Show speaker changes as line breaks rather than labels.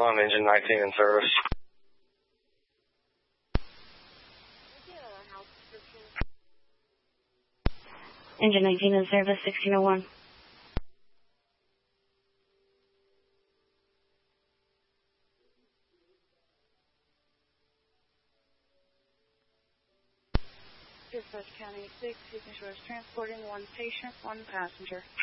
Salem, engine 19 in service.
Engine 19 in service, 1601.
Dispatch County 6, Houston Shores transporting one patient, one passenger.